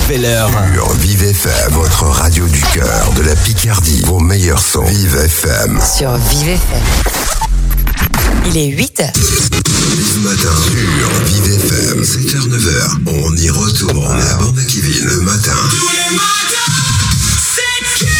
Feller. Sur Vive FM, votre radio du cœur, de la Picardie, vos meilleurs sons. Vive FM. Sur Vive FM. Il est 8h. Vive matin sur Vive FM, 7h, 9h. On y retourne. La bande à Kevin, le matin. Tous les matins, c'est Kevin.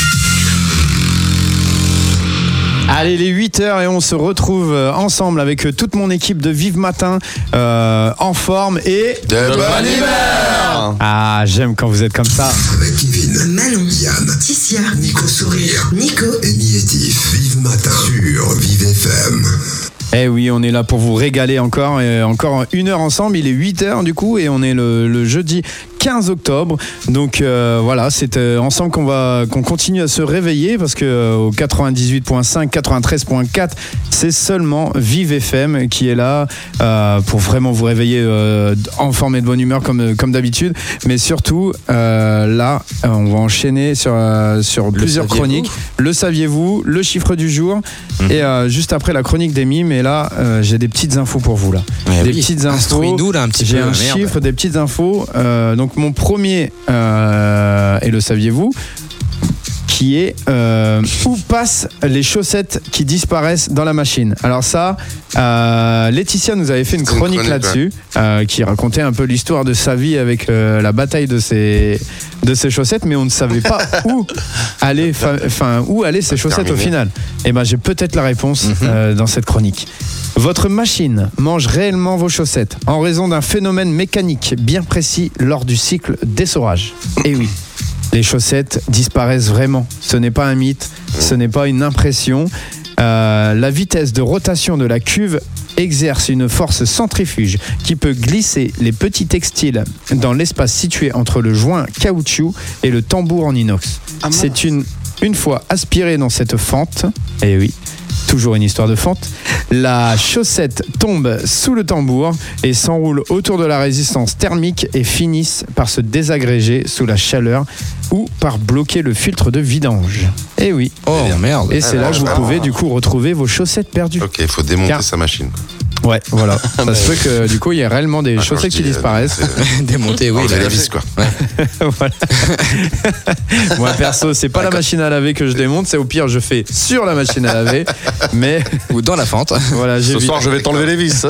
Allez, il est 8h et on se retrouve ensemble avec toute mon équipe de Vive Matin en forme et... De bonne humeur. Ah, j'aime quand vous êtes comme ça. Avec Kevin, Manon, Yann, Ticia, Nico Sourire, Nico et Nietif. Vive Matin sur Vive FM. Eh oui, on est là pour vous régaler encore. Et encore 1 heure ensemble. Il est 8h du coup et on est le jeudi 15 octobre. Donc voilà, c'est ensemble qu'on continue à se réveiller parce que au 98.5, 93.4, c'est seulement Vive FM qui est là pour vraiment vous réveiller en forme et de bonne humeur comme d'habitude. Mais surtout, là, on va enchaîner sur plusieurs chroniques. Le saviez-vous, le chiffre du jour et juste après la chronique des mimes. Et là, j'ai des petites infos pour vous là. Petites infos. Instruis-nous là un petit peu. J'ai un chiffre, des petites infos. Donc mon premier, et le saviez-vous, qui est où passent les chaussettes qui disparaissent dans la machine. Alors ça, Laetitia nous avait fait une chronique là-dessus, qui racontait un peu l'histoire de sa vie avec la bataille de ses chaussettes, mais on ne savait pas où aller ces chaussettes au final. Et ben j'ai peut-être la réponse dans cette chronique. Votre machine mange réellement vos chaussettes en raison d'un phénomène mécanique bien précis lors du cycle d'essorage. Et oui, les chaussettes disparaissent vraiment. Ce n'est pas un mythe, ce n'est pas une impression. La vitesse de rotation de la cuve exerce une force centrifuge qui peut glisser les petits textiles dans l'espace situé entre le joint caoutchouc et le tambour en inox. C'est une fois aspiré dans cette fente, et oui, toujours une histoire de fente, la chaussette tombe sous le tambour et s'enroule autour de la résistance thermique et finissent par se désagréger sous la chaleur ou par bloquer le filtre de vidange. Et oui. Oh merde. Et c'est là que vous pouvez du coup retrouver vos chaussettes perdues. Ok, il faut démonter sa machine. Ouais, voilà. Ça se peut que du coup il y a réellement des chaussettes qui disparaissent. Démonter, oui. Enlever la vis, quoi. Voilà. Moi perso, c'est pas la machine à laver que je démonte, c'est au pire je fais sur la machine à laver, mais Ou dans la fente. voilà, Ce soir, je vais t'enlever les vis.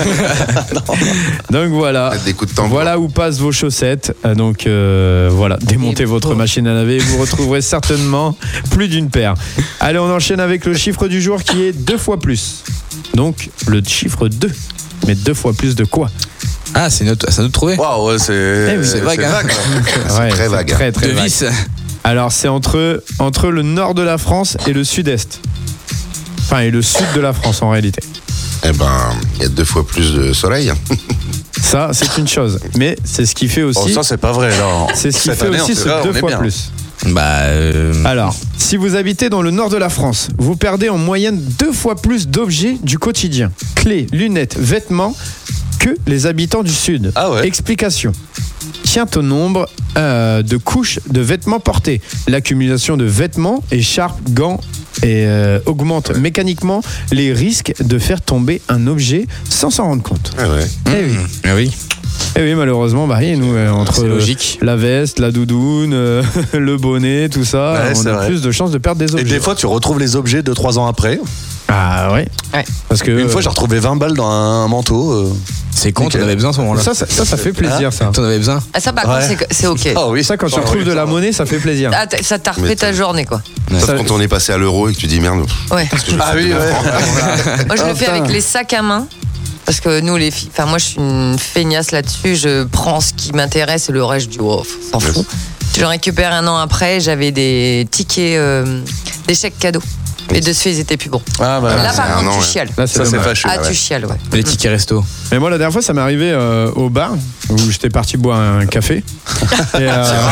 Donc voilà. Des coups de tambour. Voilà où passent vos chaussettes. Donc voilà, démontez votre machine à laver et vous retrouverez certainement plus d'une paire. Allez, on enchaîne avec le chiffre du jour qui est 2 fois plus. Donc le chiffre 2. Mais 2 fois plus de quoi? Ah, c'est à nous de trouver. Waouh, ouais, c'est vague, hein. Ouais, très vague. Très, très De vague. vis. Alors c'est entre le nord de la France et le sud-est. Enfin, et le sud de la France en réalité. Eh ben, il y a 2 fois plus de soleil. Ça, c'est une chose. Mais c'est ce qui fait aussi... Oh, ça, c'est pas vrai, là. c'est ce qui Cette fait année, aussi en tout cas, ce 2 on est fois bien. plus. Alors, Si vous habitez dans le nord de la France, vous perdez en moyenne 2 fois plus d'objets du quotidien, clés, lunettes, vêtements, que les habitants du sud. Ah ouais. Explication. Tient au nombre de couches de vêtements portés. L'accumulation de vêtements, écharpes, gants augmente mécaniquement les risques de faire tomber un objet sans s'en rendre compte. Ah ouais. Eh oui. ah oui. Eh oui, malheureusement, nous, entre C'est logique. la veste, la doudoune, le bonnet, tout ça, Ouais, on c'est a vrai. plus de chances de perdre des Et objets. des fois, tu retrouves les objets 2-3 ans après. Ah ouais. Ouais. Parce que Une fois, j'ai retrouvé 20 balles dans un manteau. C'est con, Nickel. t'en avais besoin à ce moment-là. ça fait plaisir, ça. T'en avais besoin. Ah, ça, par Ouais. contre, c'est ok. Ah oui. Ça, quand tu retrouves de la monnaie, ça fait plaisir. Ah, ça t'a refait ta journée, quoi. Sauf Ça- quand on est passé à l'euro et que tu dis merde. Ouais. Ah oui, ouais. Moi, je le fais putain. avec les sacs à main. Parce que nous, les filles, enfin, moi, je suis une feignasse là-dessus. Je prends ce qui m'intéresse et le reste, je dis, oh, s'en fout. Je le récupère 1 an après. J'avais des tickets, des chèques cadeaux. Et de ce fait, ils étaient plus bons. Ah bah, Là, c'est par un contre, an, tu ouais. chiales. Là, c'est ça, c'est dommage. fâcheux. Ah, ouais. tu chiales, ouais. Les tickets resto. Mais moi, la dernière fois, ça m'est arrivé au bar où j'étais parti boire un café. Et,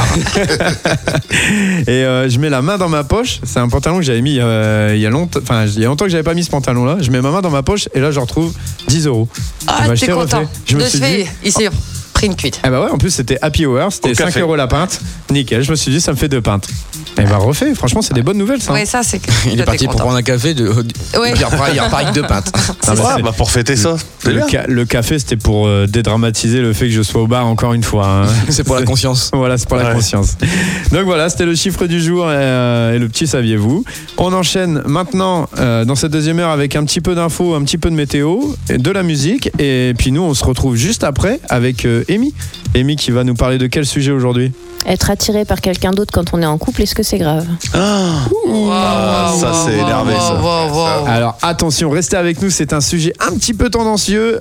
je mets la main dans ma poche. C'est un pantalon que j'avais mis il y a longtemps. Enfin, il y a longtemps que j'avais pas mis ce pantalon-là. Je mets ma main dans ma poche et là, je retrouve 10 €. Ah, Bah, je t'es t'ai content. refait. Je me De suis ce dit- fait, il s'est pris une cuite. Ah bah ouais, en plus c'était happy hour, c'était Au 5 café. € la pinte. Nickel, je me suis dit ça me fait 2 pintes. Et Et bah refait, franchement c'est des bonnes nouvelles ça. Oui, ça c'est. Il est parti pour prendre un café, Ouais. il repart avec 2 pintes. Non, mais c'est- pour fêter ça. C'est bien. le café c'était pour dédramatiser le fait que je sois au bar encore une fois. Hein. C'est pour la conscience. Voilà, c'est pour la Ouais. conscience. Donc voilà, c'était le chiffre du jour et le petit saviez-vous. On enchaîne maintenant dans cette deuxième heure avec un petit peu d'infos, un petit peu de météo, et de la musique. Et puis nous, on se retrouve juste après avec Amy. Amy qui va nous parler de quel sujet aujourd'hui ? Être attiré par quelqu'un d'autre quand on est en couple, est-ce que c'est grave ? Ça, c'est énervé, ça. Alors attention, restez avec nous, c'est un sujet un petit peu tendancieux.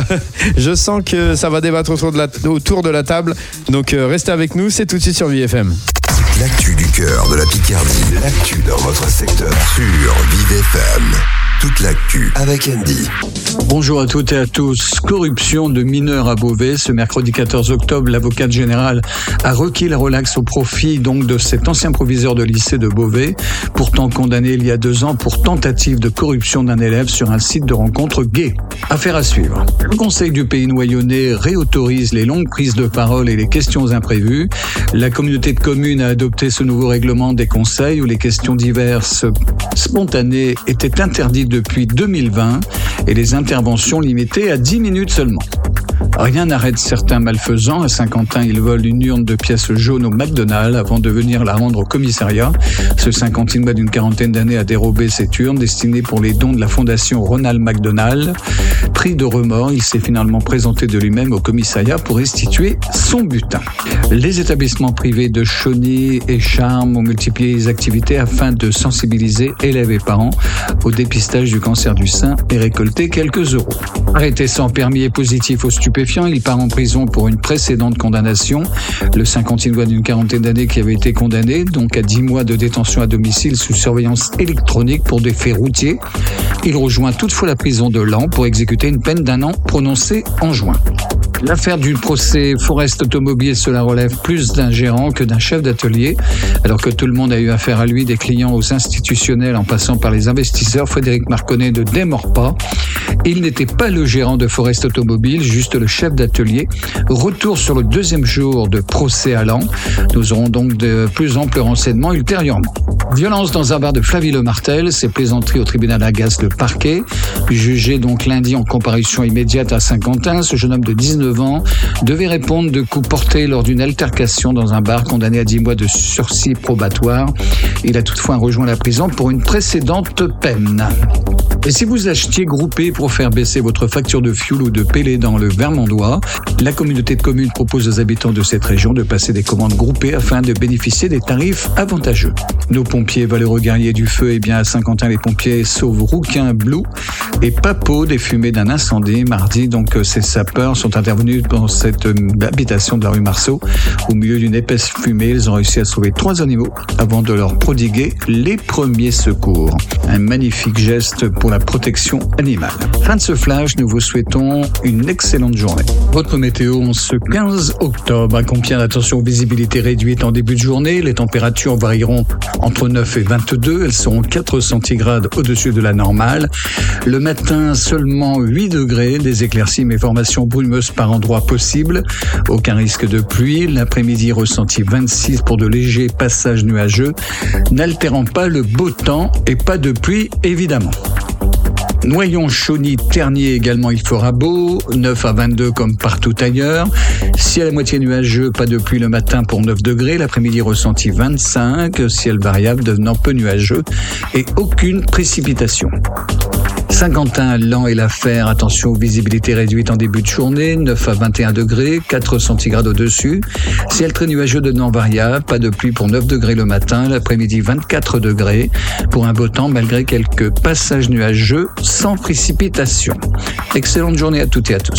Je sens que ça va débattre autour de la table. Donc restez avec nous, c'est tout de suite sur VFM. L'actu du cœur de la Picardie, l'actu dans votre secteur sur Vive FM. Toute l'actu avec Andy. Bonjour à toutes et à tous. Corruption de mineurs à Beauvais. Ce mercredi 14 octobre, l'avocate générale a requis la relaxe au profit donc de cet ancien proviseur de lycée de Beauvais, pourtant condamné il y a 2 ans pour tentative de corruption d'un élève sur un site de rencontre gay. Affaire à suivre. Le Conseil du Pays Noyonnais réautorise les longues prises de parole et les questions imprévues. La communauté de communes a adopté ce nouveau règlement des conseils où les questions diverses spontanées étaient interdites depuis 2020 et les interventions limitées à 10 minutes seulement. Rien n'arrête certains malfaisants. À Saint-Quentin, ils volent une urne de pièces jaunes au McDonald's avant de venir la rendre au commissariat. Ce Saint-Quentinois d'une 40aine d'années a dérobé cette urne destinée pour les dons de la fondation Ronald McDonald. Pris de remords, il s'est finalement présenté de lui-même au commissariat pour restituer son butin. Les établissements privés de Chauny et Charmes ont multiplié les activités afin de sensibiliser élèves et parents au dépistage du cancer du sein et récolter quelques euros. Arrêté sans permis et positif aux stupéfiants, il part en prison pour une précédente condamnation. Le Saint-Quentinois d'une 40aine d'années qui avait été condamné donc à 10 mois de détention à domicile sous surveillance électronique pour des faits routiers. Il rejoint toutefois la prison de Laon pour exécuter une peine d'1 an prononcée en juin. L'affaire du procès Forest Automobile, cela relève plus d'un gérant que d'un chef d'atelier. Alors que tout le monde a eu affaire à lui, des clients aux institutionnels en passant par les investisseurs, Frédéric Marconnet ne démord pas. Il n'était pas le gérant de Forest Automobile, juste le chef d'atelier. Retour sur le 2e jour de procès à Laon. Nous aurons donc de plus amples renseignements ultérieurement. Violence dans un bar de Flavie-le-Martel, ces plaisanteries au tribunal agacent le parquet. Jugé donc lundi en comparution immédiate à Saint-Quentin, ce jeune homme de 19 ans devait répondre de coups portés lors d'une altercation dans un bar, condamné à 10 mois de sursis probatoire. Il a toutefois rejoint la prison pour une précédente peine. Et si vous achetiez groupé pour faire baisser votre facture de fioul ou de pellets dans le Vermandois, la communauté de communes propose aux habitants de cette région de passer des commandes groupées afin de bénéficier des tarifs avantageux. Nos pompiers valeureux guerriers du feu, et bien à Saint-Quentin, les pompiers sauvent Rouquin Blue et Papeau des fumées d'un incendie. Mardi, donc, ces sapeurs sont intervenus dans cette habitation de la rue Marceau. Au milieu d'une épaisse fumée, ils ont réussi à sauver 3 animaux avant de leur prodiguer les premiers secours. Un magnifique geste pour la protection animale. Fin de ce flash, nous vous souhaitons une excellente journée. Votre météo en ce 15 octobre. À Compiègne, attention, visibilité réduite en début de journée. Les températures varieront entre 9 et 22. Elles seront 4 centigrades au-dessus de la normale. Le matin, seulement 8 degrés. Des éclaircies mais formations brumeuses par endroits possibles. Aucun risque de pluie. L'après-midi, ressenti 26 pour de légers passages nuageux, n'altérant pas le beau temps et pas de pluie, évidemment. Noyon, Chauny, Ternier également, il fera beau, 9 à 22 comme partout ailleurs. Ciel à moitié nuageux, pas de pluie le matin pour 9 degrés, l'après-midi ressenti 25, ciel variable devenant peu nuageux et aucune précipitation. Saint-Quentin, Laon et l'Affaire, attention, visibilité réduite en début de journée, 9 à 21 degrés, 4 centigrades au-dessus. Ciel très nuageux devenant variable, pas de pluie pour 9 degrés le matin, l'après-midi 24 degrés, pour un beau temps malgré quelques passages nuageux sans précipitation. Excellente journée à toutes et à tous.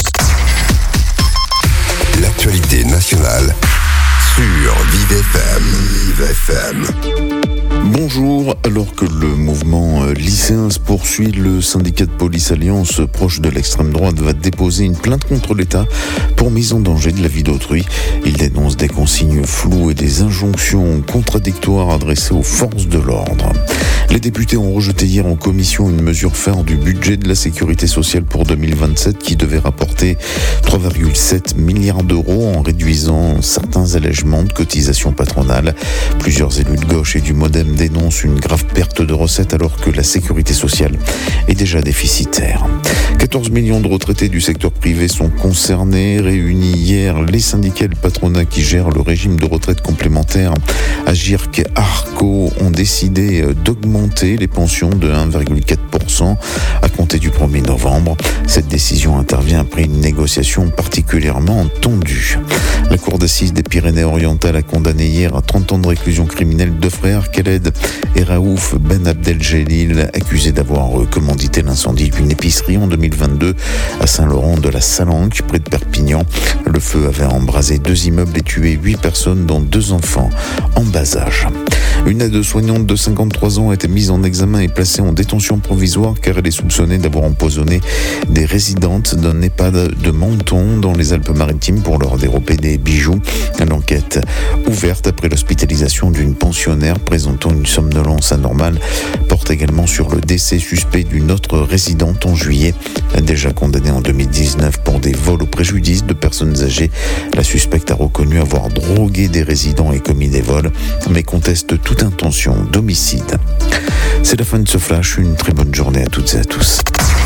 L'actualité nationale sur Vive FM. Vive FM. Bonjour, alors que le mouvement lycéen se poursuit, le syndicat de police Alliance, proche de l'extrême droite, va déposer une plainte contre l'État pour mise en danger de la vie d'autrui. Il dénonce des consignes floues et des injonctions contradictoires adressées aux forces de l'ordre. Les députés ont rejeté hier en commission une mesure phare du budget de la sécurité sociale pour 2027 qui devait rapporter 3,7 milliards d'euros en réduisant certains allègements de cotisations patronales. Plusieurs élus de gauche et du Modem dénoncent une grave perte de recettes alors que la sécurité sociale est déjà déficitaire. 14 millions de retraités du secteur privé sont concernés. Réunis hier, les syndicats et le patronat qui gèrent le régime de retraite complémentaire Agirc Arco ont décidé d'augmenter les pensions de 1,4% à compter du 1er novembre. Cette décision intervient après une négociation particulièrement tendue. La cour d'assises des Pyrénées-Orientales a condamné hier à 30 ans de réclusion criminelle deux frères, Khaled et Raouf Ben Abdeljelil, accusés d'avoir commandité l'incendie d'une épicerie en 2022 à Saint-Laurent de la Salanque, près de Perpignan. Le feu avait embrasé 2 immeubles et tué 8 personnes, dont 2 enfants en bas âge. Une aide-soignante de 53 ans a été mise en examen et placée en détention provisoire car elle est soupçonnée d'avoir empoisonné des résidentes d'un EHPAD de Menton dans les Alpes-Maritimes pour leur dérober des bijoux. L'enquête ouverte après l'hospitalisation d'une pensionnaire présentant une somnolence anormale porte également sur le décès suspect d'une autre résidente en juillet. Déjà condamnée en 2019 pour des vols au préjudice de personnes âgées, la suspecte a reconnu avoir drogué des résidents et commis des vols, mais conteste toute intention d'homicide. C'est la fin de ce flash, une très bonne journée à toutes et à tous.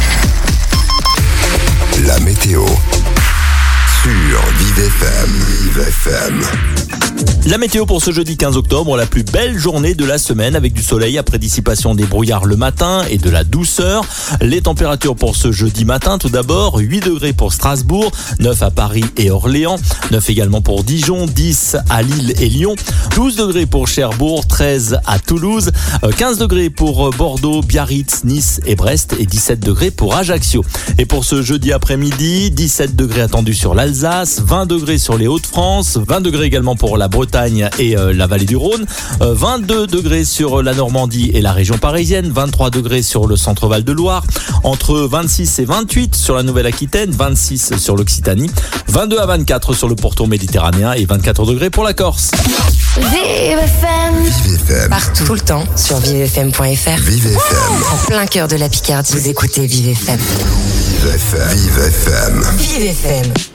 La météo sur Vive FM. La météo pour ce jeudi 15 octobre, la plus belle journée de la semaine avec du soleil après dissipation des brouillards le matin et de la douceur. Les températures pour ce jeudi matin, tout d'abord 8 degrés pour Strasbourg, 9 à Paris et Orléans, 9 également pour Dijon, 10 à Lille et Lyon, 12 degrés pour Cherbourg, 13 à Toulouse, 15 degrés pour Bordeaux, Biarritz, Nice et Brest et 17 degrés pour Ajaccio. Et pour ce jeudi après-midi, 17 degrés attendus sur l'Alsace, 20 degrés sur les Hauts-de-France, 20 degrés également pour la Bretagne et la vallée du Rhône, 22 degrés sur la Normandie et la région parisienne, 23 degrés sur le centre-val de Loire, entre 26 et 28 sur la Nouvelle-Aquitaine, 26 sur l'Occitanie, 22 à 24 sur le pourtour méditerranéen et 24 degrés pour la Corse. Vive FM. Vive FM. Partout, tout le temps, sur vivefm.fr. Vive FM. En plein cœur de la Picardie, vous écoutez Vive FM. Vive FM. Vive FM.